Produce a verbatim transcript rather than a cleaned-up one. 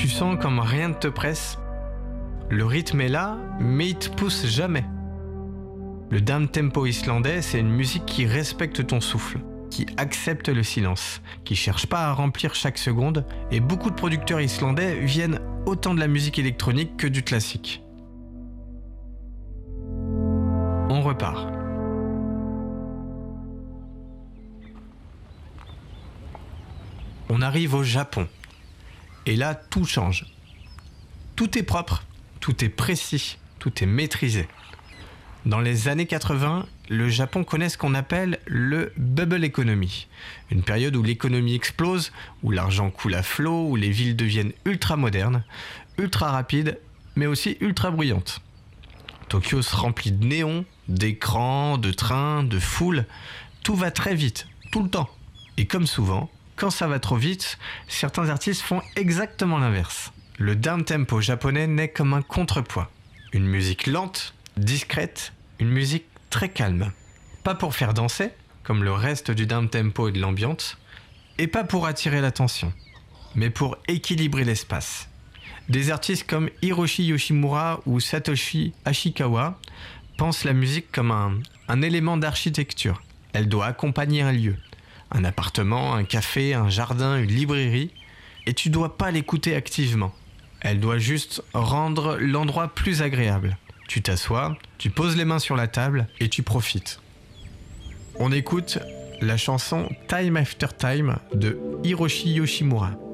Tu sens comme rien ne te presse. Le rythme est là, mais il te pousse jamais. Le down-tempo islandais, c'est une musique qui respecte ton souffle, qui accepte le silence, qui cherche pas à remplir chaque seconde, et beaucoup de producteurs islandais viennent autant de la musique électronique que du classique. On repart. On arrive au Japon. Et là, tout change. Tout est propre, tout est précis, tout est maîtrisé. Dans les années quatre-vingts, le Japon connaît ce qu'on appelle le bubble economy, une période où l'économie explose, où l'argent coule à flot, où les villes deviennent ultra modernes, ultra rapides, mais aussi ultra bruyantes. Tokyo se remplit de néons, d'écrans, de trains, de foules. Tout va très vite, tout le temps. Et comme souvent, quand ça va trop vite, certains artistes font exactement l'inverse. Le down-tempo japonais naît comme un contrepoids. Une musique lente, discrète, une musique très calme. Pas pour faire danser, comme le reste du down-tempo et de l'ambiance, et pas pour attirer l'attention, mais pour équilibrer l'espace. Des artistes comme Hiroshi Yoshimura ou Satoshi Ashikawa pensent la musique comme un, un élément d'architecture. Elle doit accompagner un lieu, un appartement, un café, un jardin, une librairie, et tu dois pas l'écouter activement. Elle doit juste rendre l'endroit plus agréable. Tu t'assois, tu poses les mains sur la table et tu profites. On écoute la chanson Time After Time de Hiroshi Yoshimura.